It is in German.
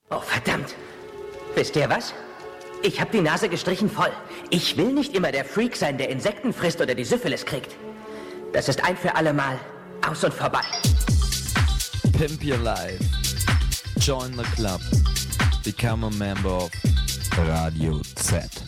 Oh, verdammt. Wisst ihr was? Ich hab die Nase gestrichen voll. Ich will nicht immer der Freak sein, der Insekten frisst oder die Syphilis kriegt. Das ist ein für alle Mal aus und vorbei. Pimp your life. Join the club. Become a member of Radio Z.